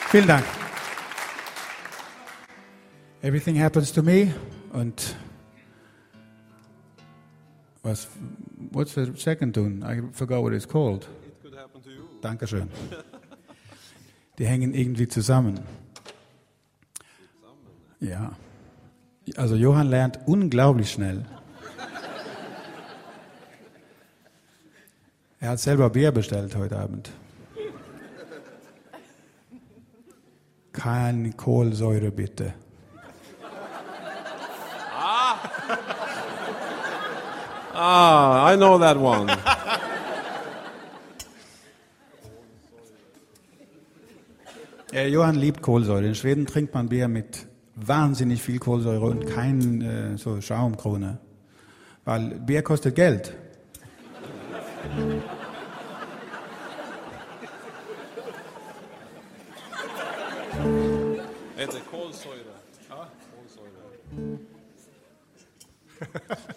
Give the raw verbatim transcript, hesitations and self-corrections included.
Vielen Dank. Everything happens to me. Und was, what's the second tune? I forgot what it's called. It could happen to you. Dankeschön. Die hängen irgendwie zusammen. Ja. Also Johann lernt unglaublich schnell. Er hat selber Bier bestellt heute Abend. Keine Kohlensäure bitte. Ah, I know that one. Äh, Johann liebt Kohlensäure. In Schweden trinkt man Bier mit wahnsinnig viel Kohlensäure und kein äh, so Schaumkrone. Weil Bier kostet Geld. It's a Kolsäure. Ah, Kolsäure.